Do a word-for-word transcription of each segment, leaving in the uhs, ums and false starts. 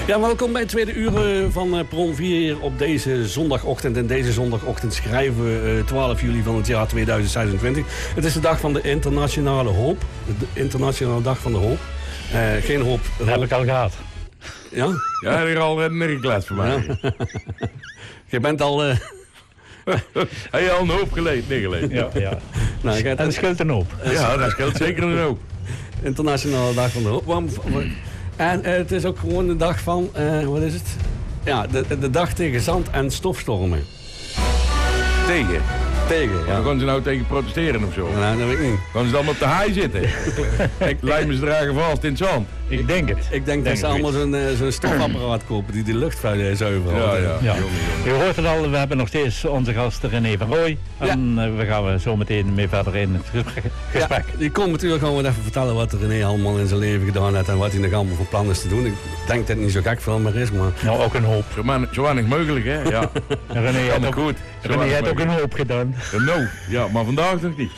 Ja, welkom bij het tweede uur van uh, Perron vier hier op deze zondagochtend. En deze zondagochtend schrijven we uh, twaalf juli van het jaar tweeduizend zesentwintig. Het is de dag van de internationale hoop. De internationale dag van de hoop. Uh, geen hoop. Dat heb ik al gehad. Ja? Ja, er is al een nergeklet voor mij. Ja. Je bent al... Uh... Heb je al een hoop geleid, neergeleid? Ja, ja. Nou, en dat scheelt een hoop. Ja, dat scheelt zeker een hoop. Internationale dag van de hoop. Waarom... En uh, het is ook gewoon de dag van, uh, wat is het? Ja, de, de dag tegen zand- en stofstormen. Tegen? Tegen, ja. Dan gaan ze nou tegen protesteren of zo? Nou, dat weet ik niet. Gaan ze dan op de haai zitten? Lijmen ze dragen vast in het zand? Ik denk het. Ik denk, denk dat ze allemaal zo'n uh, zo'n stofapparaat kopen die de lucht zuiveren. Ja, ja. ja. Jongen, jongen. Je hoort het al, we hebben nog steeds onze gast René van Rooij. En ja. uh, we gaan zo meteen mee verder in het gesprek. Ja, die komt natuurlijk gewoon even vertellen wat René allemaal in zijn leven gedaan heeft en wat hij nog allemaal van plan is te doen. Ik denk dat het niet zo gek veel meer is, maar... Nou, ook een hoop. Zo, man, zo weinig mogelijk, hè? Ja. René heeft ook, goed. René heeft ook een hoop gedaan. Ja, no, ja, maar vandaag nog niet.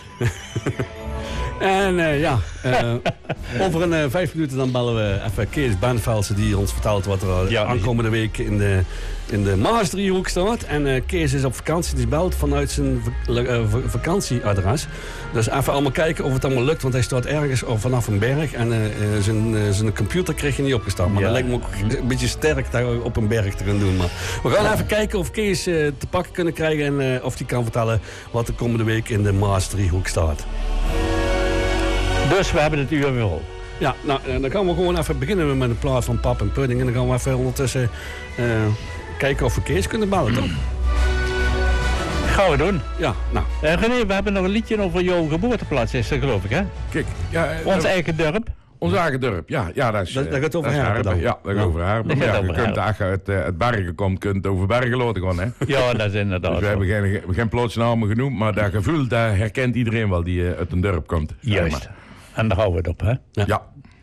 En uh, ja, uh, over een uh, vijf minuten dan bellen we even Kees Benveldse die ons vertelt wat er ja, aankomende week in de, in de Maasdriehoek staat. En uh, Kees is op vakantie, die belt vanuit zijn uh, vakantieadres. Dus even allemaal kijken of het allemaal lukt, want hij staat ergens vanaf een berg en uh, zijn, uh, zijn computer kreeg je niet opgestart. Maar ja. Dat lijkt me ook een beetje sterk dat op een berg te gaan doen. Maar we gaan even kijken of Kees uh, te pakken kunnen krijgen en uh, of hij kan vertellen wat de komende week in de Maasdriehoek staat. Dus we hebben het uur weer op. Ja, nou, dan gaan we gewoon even beginnen met een plaat van Pap en Pudding. En dan gaan we even ondertussen uh, kijken of we Kees kunnen bellen, toch? Gaan we doen. Ja, nou. Uh, René, we hebben nog een liedje over jouw geboorteplaats, is dat geloof ik, hè? Kijk, ja... Uh, Ons uh, eigen dorp. Ons eigen dorp, ja. ja dat, is, dat, dat gaat over Herpen dan. Ja, dat gaat over Herpen. Ja, je kunt, als je uit, uh, uit Bergen komt, kunt het over Bergen laten gaan, hè? Ja, dat is inderdaad. Dus we hebben geen, geen plaatsnamen genoemd, maar dat gevoel, dat herkent iedereen wel die uh, uit een dorp komt. Juist. En daar houden we het op, hè? Ja. ja.